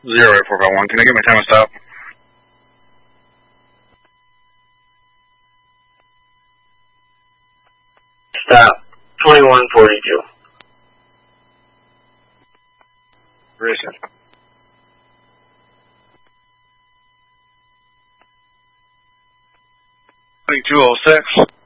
08451. Can I get my time of stop? Stop. 2142. Racing. 2206.